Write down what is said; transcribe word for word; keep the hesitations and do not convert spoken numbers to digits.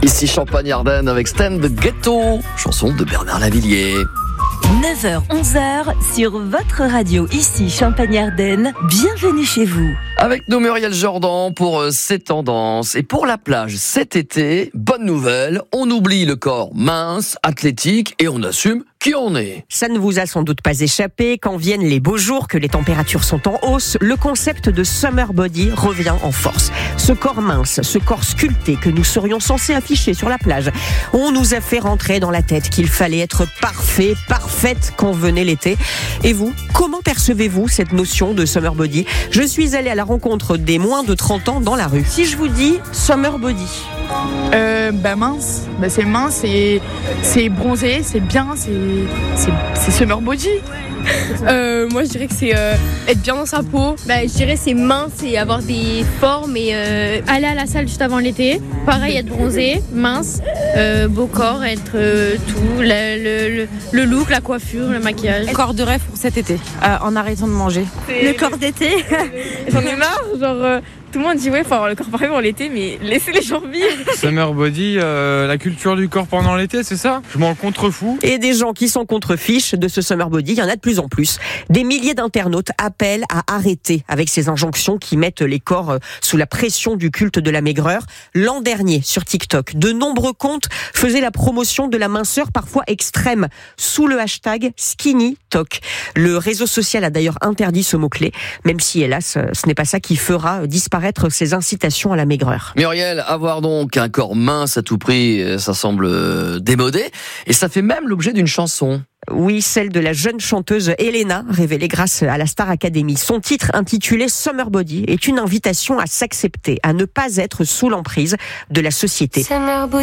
Ici Champagne-Ardenne avec Stand the Ghetto, chanson de Bernard Lavilliers. neuf heures onze heures sur votre radio, ici Champagne-Ardenne. Bienvenue chez vous. Avec nous Muriel Jordan pour euh, ces tendances. Et pour la plage cet été, bonne nouvelle, on oublie le corps mince, athlétique et on assume qui on est. Ça ne vous a sans doute pas échappé, quand viennent les beaux jours, que les températures sont en hausse, le concept de summer body revient en force. Ce corps mince, ce corps sculpté que nous serions censés afficher sur la plage, on nous a fait rentrer dans la tête qu'il fallait être parfait, parfaite quand venait l'été. Et vous, comment percevez-vous cette notion de summer body ? Je suis allée à la rencontre des moins de trente ans dans la rue. Si je vous dis summer body, Euh, bah mince, bah c'est mince, et c'est bronzé, c'est bien, c'est, c'est, c'est summer body. Euh, moi je dirais que c'est euh, être bien dans sa peau. Bah, je dirais c'est mince et avoir des formes et euh, aller à la salle juste avant l'été. Pareil, être bronzé, mince, euh, beau corps, être euh, tout, le, le, le, le look, la coiffure, le maquillage. Le corps de rêve pour cet été, euh, en arrêtant de manger. Le corps d'été. J'en ai marre, genre euh, tout le monde dit ouais faut avoir le corps parfait pour l'été, mais laissez les gens vivre. Summer body, euh, la culture du corps pendant l'été, c'est ça ? Je m'en contrefous. et des gens qui s'en contrefichent de ce summer body, il y en a de plus en plus. Des milliers d'internautes appellent à arrêter avec ces injonctions qui mettent les corps sous la pression du culte de la maigreur. L'an dernier, sur TikTok, de nombreux comptes faisaient la promotion de la minceur parfois extrême sous le hashtag SkinnyTok. Le réseau social a d'ailleurs interdit ce mot-clé, même si hélas, ce n'est pas ça qui fera disparaître ces incitations à la maigreur. Muriel, avoir donc un corps mince à tout prix, ça semble démodé. Et ça fait même l'objet d'une chanson. Oui, celle de la jeune chanteuse Elena, révélée grâce à la Star Academy. Son titre, intitulé Summer Body, est une invitation à s'accepter, à ne pas être sous l'emprise de la société.